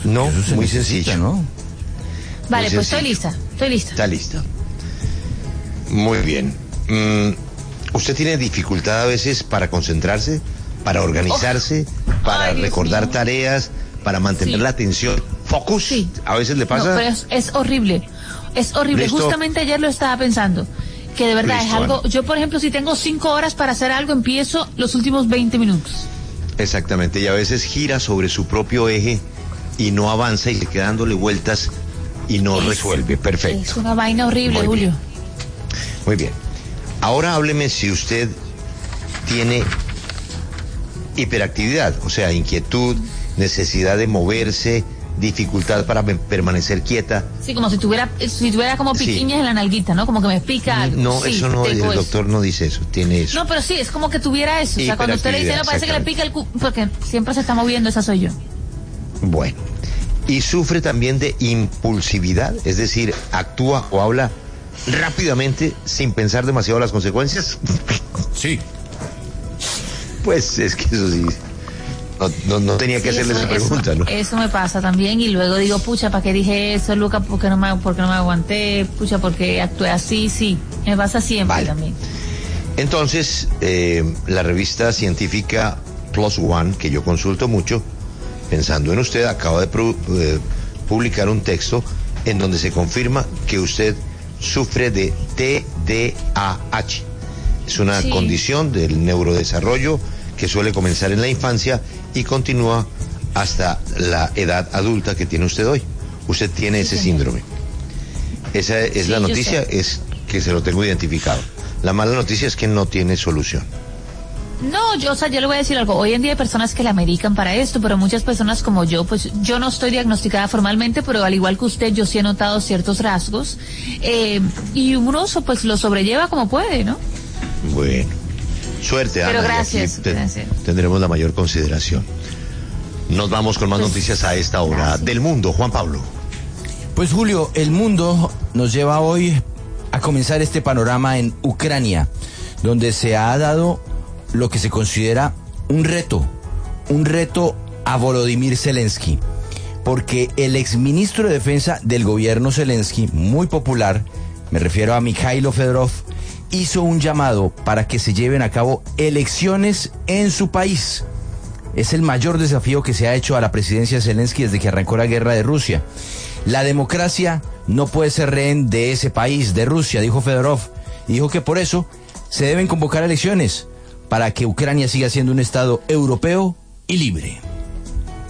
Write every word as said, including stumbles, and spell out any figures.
No, muy sencillo, ¿no? Vale, pues estoy lista, estoy lista. Está lista. Muy bien. Mm, ¿Usted tiene dificultad a veces para concentrarse, para organizarse, oh. para Ay, recordar tareas, para mantener sí. la atención? ¿Focus? Sí. ¿A veces le pasa? No, pero es, es horrible, es horrible. ¿Listo? Justamente ayer lo estaba pensando, que de verdad Listo, es algo... Ana. Yo, por ejemplo, si tengo cinco horas para hacer algo, empiezo los últimos veinte minutos. Exactamente, y a veces gira sobre su propio eje y no avanza y se queda dándole vueltas y no es, resuelve. Perfecto. Es una vaina horrible, Muy Julio. Bien. Muy bien. Ahora hábleme si usted tiene hiperactividad, o sea, inquietud, necesidad de moverse, dificultad para permanecer quieta. Sí, como si tuviera, si tuviera como piquiñas sí. en la nalguita, ¿no? Como que me pica algo. No, sí, eso no, el eso. doctor no dice eso, tiene eso. No, pero sí, es como que tuviera eso. O sea, cuando usted le dice, no, parece que le pica el cu... porque siempre se está moviendo, esa soy yo. Bueno. Y sufre también de impulsividad, es decir, actúa o habla rápidamente sin pensar demasiado las consecuencias. Sí. Pues es que eso sí. No, no, no tenía que sí, hacerle esa pregunta, eso, ¿no? Eso me pasa también y luego digo, pucha, ¿para qué dije eso, Luca? ¿Por qué no me, por qué no me aguanté? Pucha, ¿por qué actué así? Sí, me pasa siempre vale. también. Entonces, eh, la revista científica Plus One, que yo consulto mucho, pensando en usted, acaba de pro, eh, publicar un texto en donde se confirma que usted sufre de T D A H. Es una sí. condición del neurodesarrollo que suele comenzar en la infancia y continúa hasta la edad adulta que tiene usted hoy. Usted tiene ese síndrome. Esa es sí, la noticia, es que se lo tengo identificado. La mala noticia es que no tiene solución. No, yo, o sea, yo le voy a decir algo. Hoy en día hay personas que la medican para esto, pero muchas personas como yo, pues yo no estoy diagnosticada formalmente, pero al igual que usted, yo sí he notado ciertos rasgos. Eh, y uno, pues, lo sobrelleva como puede, ¿no? Bueno. Suerte, Ana. Pero gracias, te, gracias. Tendremos la mayor consideración. Nos vamos con más pues, noticias a esta hora gracias. del mundo. Juan Pablo. Pues Julio, el mundo nos lleva hoy a comenzar este panorama en Ucrania, donde se ha dado lo que se considera un reto, un reto a Volodymyr Zelensky, porque el exministro de Defensa del gobierno Zelensky, muy popular, me refiero a Mikhailo Fedorov, hizo un llamado para que se lleven a cabo elecciones en su país. Es el mayor desafío que se ha hecho a la presidencia de Zelensky desde que arrancó la guerra de Rusia. La democracia no puede ser rehén de ese país, de Rusia, dijo Fedorov. Y dijo que por eso se deben convocar elecciones para que Ucrania siga siendo un estado europeo y libre.